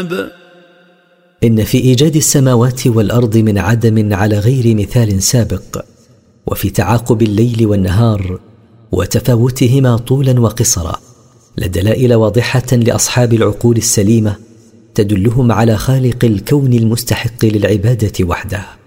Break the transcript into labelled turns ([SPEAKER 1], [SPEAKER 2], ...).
[SPEAKER 1] إن في إيجاد السماوات والأرض من عدم على غير مثال سابق، وفي تعاقب الليل والنهار وتفاوتهما طولا وقصرا لدلائل واضحة لأصحاب العقول السليمة تدلهم على خالق الكون المستحق للعبادة وحده.